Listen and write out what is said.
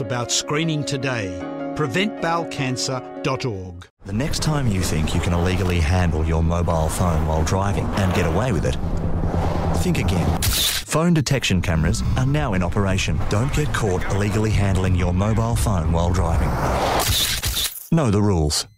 about screening today. PreventBowelCancer.org. The next time you think you can illegally handle your mobile phone while driving and get away with it, think again. Phone detection cameras are now in operation. Don't get caught illegally handling your mobile phone while driving. Know the rules.